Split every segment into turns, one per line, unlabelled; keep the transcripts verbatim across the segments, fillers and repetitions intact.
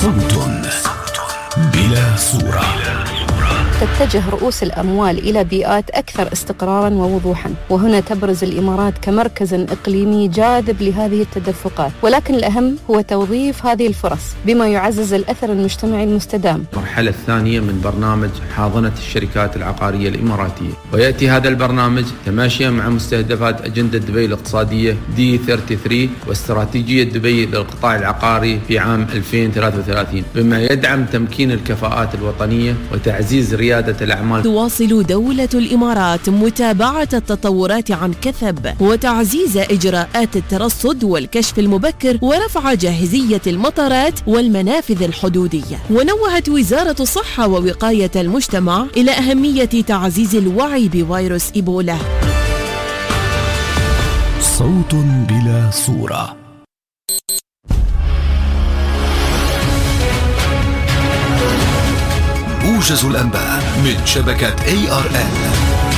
صوت بلا صورة.
تتجه رؤوس الأموال إلى بيئات أكثر استقراراً ووضوحاً، وهنا تبرز الإمارات كمركز إقليمي جاذب لهذه التدفقات، ولكن الأهم هو توظيف هذه الفرص بما يعزز الأثر المجتمعي المستدام.
المرحلة الثانية من برنامج حاضنة الشركات العقارية الإماراتية، ويأتي هذا البرنامج تماشيا مع مستهدفات أجندة دبي الاقتصادية دي ثلاثة وثلاثين واستراتيجية دبي للقطاع العقاري في عام ألفين وثلاثة وثلاثين، بما يدعم تمكين الكفاءات الوطنية وتعزيز ريادة الأعمال.
تواصل دولة الإمارات متابعة التطورات عن كثب وتعزيز إجراءات الترصد والكشف المبكر ورفع جاهزية المطارات والمنافذ الحدودية. ونوهت وزارة الصحة ووقاية المجتمع إلى أهمية تعزيز الوعي بفيروس إيبولا.
صوت بلا صورة. موجز الأنباء من شبكة إيه آر إل.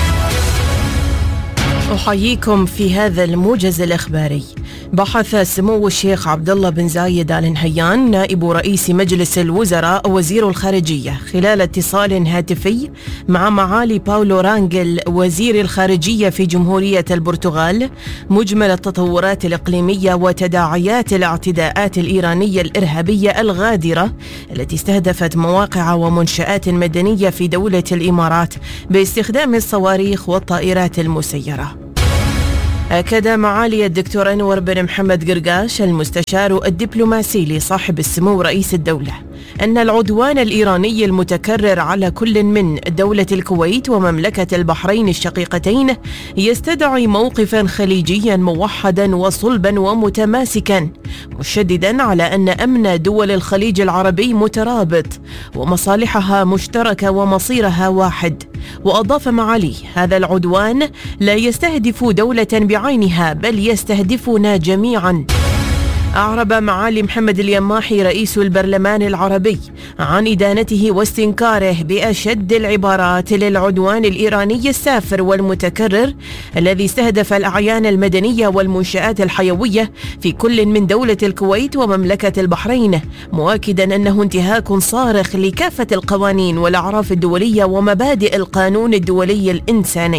أحييكم في هذا الموجز الإخباري. بحث سمو الشيخ عبد الله بن زايد آل نهيان نائب رئيس مجلس الوزراء وزير الخارجية خلال اتصال هاتفي مع معالي باولو رانجل وزير الخارجية في جمهورية البرتغال مجمل التطورات الإقليمية وتداعيات الاعتداءات الإيرانية الإرهابية الغادرة التي استهدفت مواقع ومنشآت مدنية في دولة الإمارات باستخدام الصواريخ والطائرات المسيرة. أكد معالي الدكتور أنور بن محمد قرقاش المستشار الدبلوماسي لصاحب السمو رئيس الدولة أن العدوان الإيراني المتكرر على كل من دولة الكويت ومملكة البحرين الشقيقتين يستدعي موقفا خليجيا موحدا وصلبا ومتماسكا، مشددا على أن أمن دول الخليج العربي مترابط ومصالحها مشتركة ومصيرها واحد. وأضاف معالي هذا العدوان لا يستهدف دولة بعينها بل يستهدفنا جميعا. أعرب معالي محمد اليماحي رئيس البرلمان العربي عن إدانته واستنكاره بأشد العبارات للعدوان الإيراني السافر والمتكرر الذي استهدف الأعيان المدنية والمنشآت الحيوية في كل من دولة الكويت ومملكة البحرين، مؤكدا أنه انتهاك صارخ لكافة القوانين والأعراف الدولية ومبادئ القانون الدولي الإنساني.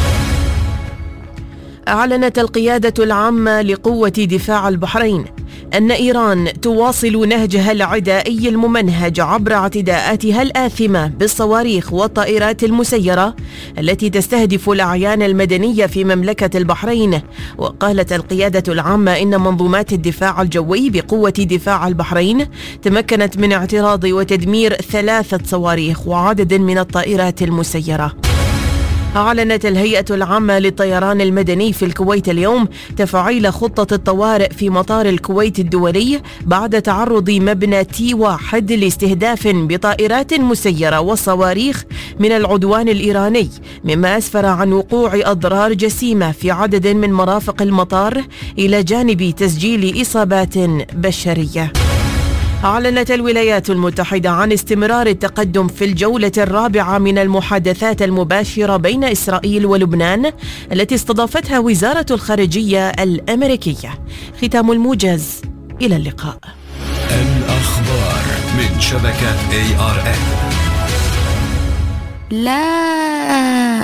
أعلنت القيادة العامة لقوة دفاع البحرين أن إيران تواصل نهجها العدائي الممنهج عبر اعتداءاتها الآثمة بالصواريخ والطائرات المسيرة التي تستهدف الأعيان المدنية في مملكة البحرين. وقالت القيادة العامة إن منظومات الدفاع الجوي بقوة دفاع البحرين تمكنت من اعتراض وتدمير ثلاثة صواريخ وعدد من الطائرات المسيرة. أعلنت الهيئة العامة للطيران المدني في الكويت اليوم تفعيل خطة الطوارئ في مطار الكويت الدولي بعد تعرض مبنى تي واحد لاستهداف بطائرات مسيرة وصواريخ من العدوان الإيراني، مما أسفر عن وقوع أضرار جسيمة في عدد من مرافق المطار إلى جانب تسجيل إصابات بشرية. أعلنت الولايات المتحدة عن استمرار التقدم في الجولة الرابعة من المحادثات المباشرة بين إسرائيل ولبنان التي استضافتها وزارة الخارجية الأمريكية. ختام الموجز، إلى اللقاء.
الأخبار من شبكة إيه آر إل.
لا